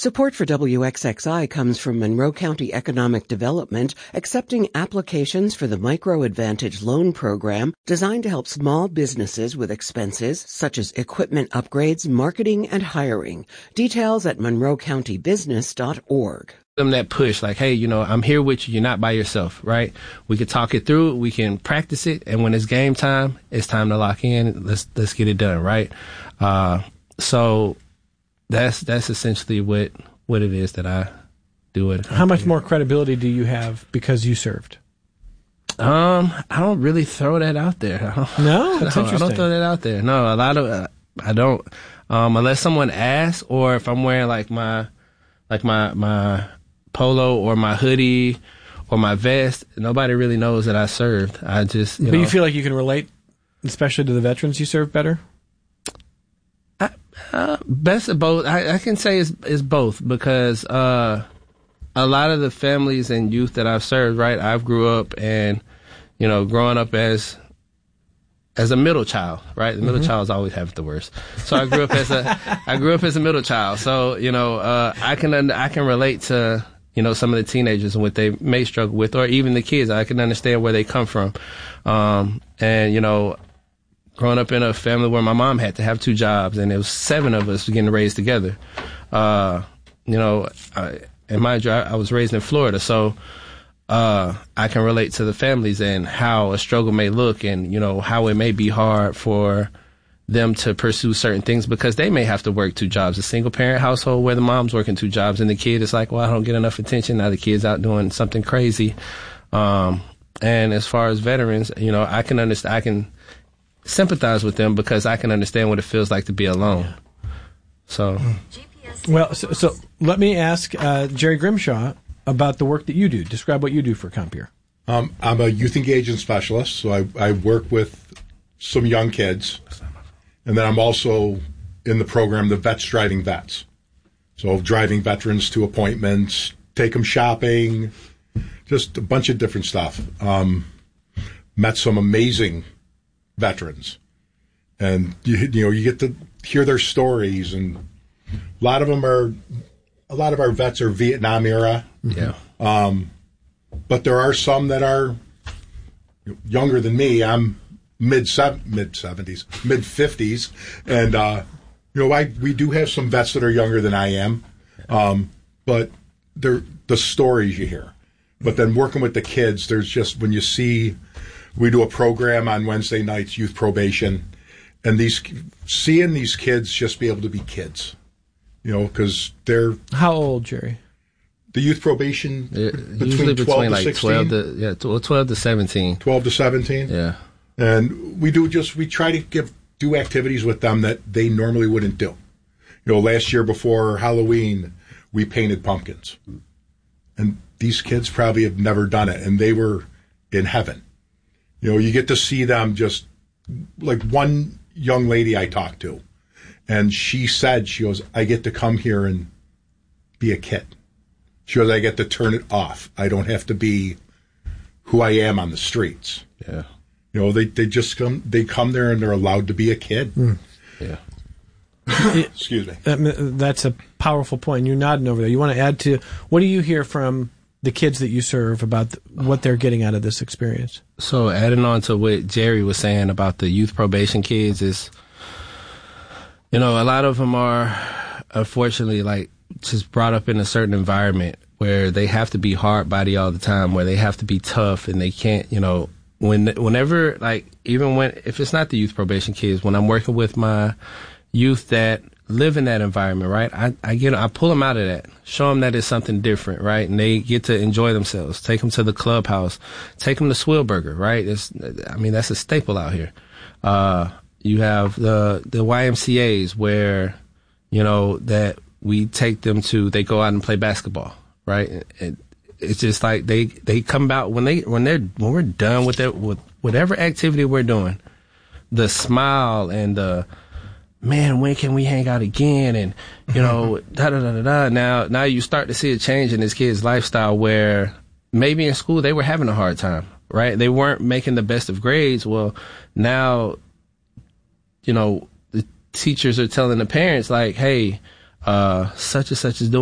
Support for WXXI comes from Monroe County Economic Development, accepting applications for the Micro Advantage Loan Program designed to help small businesses with expenses such as equipment upgrades, marketing, and hiring. Details at monroecountybusiness.org. Them that push, like, hey, I'm here with you. You're not by yourself, right? We can talk it through. We can practice it. And when it's game time, it's time to lock in. Let's get it done, right? So that's essentially what it is that I do. How much more credibility do you have because you served? I don't really throw that out there. No, that's interesting. I don't throw that out there. No, a lot of I don't. Unless someone asks, or if I'm wearing my polo or my hoodie or my vest, nobody really knows that I served. I just, But you feel like you can relate, especially to the veterans you serve better? Best of both. I can say it's both, because a lot of the families and youth that I've served, right, I've grew up and, growing up as a middle child, right? The middle child's always have the worst. So I grew up as a middle child. So, I can relate to, some of the teenagers and what they may struggle with, or even the kids. I can understand where they come from. Growing up in a family where my mom had to have 2 jobs and there was 7 of us getting raised together. And mind you, I was raised in Florida. So, I can relate to the families and how a struggle may look, and, how it may be hard for them to pursue certain things because they may have to work 2 jobs. A single parent household where the mom's working 2 jobs and the kid is like, well, I don't get enough attention. Now the kid's out doing something crazy. And as far as veterans, I can understand, I can sympathize with them because I can understand what it feels like to be alone. So, well, so let me ask Jerry Grimshaw about the work that you do. Describe what you do for Compeer. I'm a youth engagement specialist, so I work with some young kids. And then I'm also in the program, the Vets Driving Vets. So driving veterans to appointments, take them shopping, just a bunch of different stuff. Met some amazing veterans. And, you get to hear their stories. And a lot of our vets are Vietnam era. Yeah. But there are some that are younger than me. I'm mid-70s, mid-50s. And, we do have some vets that are younger than I am. But they're the stories you hear. But then working with the kids, there's just, when you see, we do a program on Wednesday nights, youth probation, and seeing these kids just be able to be kids, because they're... How old, Jerry? The youth probation, usually between 12 to 16? 12 to 17. 12 to 17? Yeah. And we try to do activities with them that they normally wouldn't do. Last year before Halloween, we painted pumpkins. And these kids probably have never done it, and they were in heaven. You get to see them, just like one young lady I talked to, and she goes, I get to come here and be a kid. She goes, I get to turn it off. I don't have to be who I am on the streets. Yeah. They just come there and they're allowed to be a kid. Mm. Yeah. Excuse me. That's a powerful point. You're nodding over there. You want to add to, what do you hear from the kids that you serve about what they're getting out of this experience? So adding on to what Jerry was saying about the youth probation kids is, a lot of them are unfortunately just brought up in a certain environment where they have to be hard body all the time, where they have to be tough, and they can't, whenever, if it's not the youth probation kids, when I'm working with my youth that live in that environment, right? I pull them out of that, show them that it's something different, right? And they get to enjoy themselves. Take them to the clubhouse, take them to Swillburger, right? That's a staple out here. You have the YMCAs where, that we take them to, they go out and play basketball, right? It's just like they come out when we're done with whatever activity we're doing, the smile and the, man, when can we hang out again? And, da da da da da. Now you start to see a change in this kid's lifestyle where maybe in school they were having a hard time, right? They weren't making the best of grades. Well, now, the teachers are telling the parents, like, hey, such and such is doing